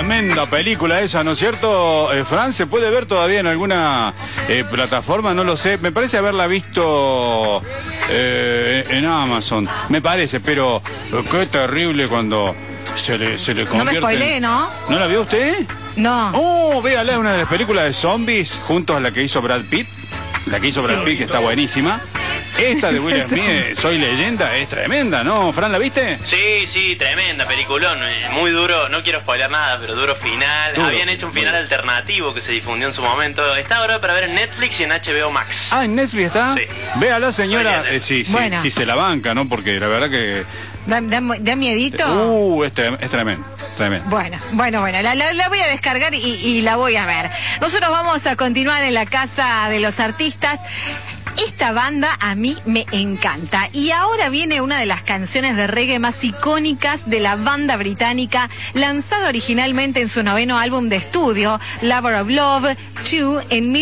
Tremenda película esa, ¿no es cierto, Fran? ¿Se puede ver todavía en alguna plataforma? No lo sé. Me parece haberla visto en Amazon. Me parece, pero qué terrible cuando se le convierte... No me spoileé, ¿no? ¿No la vio usted? No. Oh, véala, una de las películas de zombies juntos a la que hizo Brad Pitt. La que hizo Brad Pitt, que está buenísima. Esta de Will Smith, Soy Leyenda, es tremenda, ¿no? ¿Fran, la viste? Sí, tremenda, peliculón, muy duro, no quiero spoiler nada, pero duro final. Habían hecho un final alternativo que se difundió en su momento. Está ahora para ver en Netflix y en HBO Max. Ah, ¿en Netflix está? Sí. Véala, señora, Sí, bueno. si se la banca, ¿no? Porque la verdad que... ¿Da miedito? Es tremendo, tremendo. Bueno, la voy a descargar y la voy a ver. Nosotros vamos a continuar en la Casa de los Artistas. Esta banda a mí me encanta. Y ahora viene una de las canciones de reggae más icónicas de la banda británica, lanzado originalmente en su 9º álbum de estudio, Lover of Love 2, en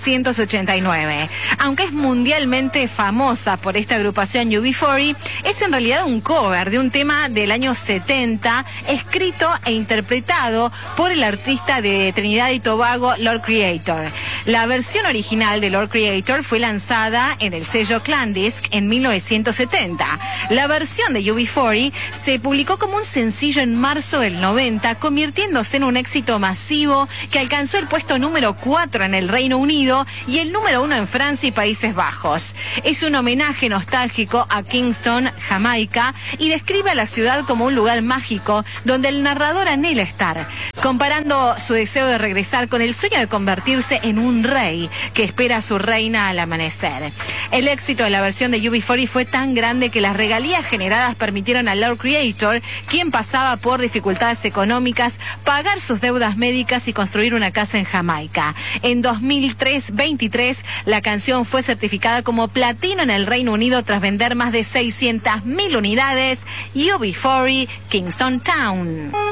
1989. Aunque es mundialmente famosa por esta agrupación UB40, es en realidad un cover de un tema del año 70, escrito e interpretado por el artista de Trinidad y Tobago, Lord Creator. La versión original de Lord Creator fue lanzada en el sello Clandisc en 1970. La versión de UB40 se publicó como un sencillo en marzo del 90, convirtiéndose en un éxito masivo que alcanzó el puesto número 4 en el Reino Unido y el número 1 en Francia y Países Bajos. Es un homenaje nostálgico a Kingston, Jamaica, y describe a la ciudad como un lugar mágico donde el narrador anhela estar, comparando su deseo de regresar con el sueño de convertirse en un rey que espera a su reina al amanecer. El éxito de la versión de UB40 fue tan grande que las regalías generadas permitieron al Lord Creator, quien pasaba por dificultades económicas, pagar sus deudas médicas y construir una casa en Jamaica. En 2023, la canción fue certificada como platino en el Reino Unido tras vender más de 600.000 unidades. UB40, Kingston Town.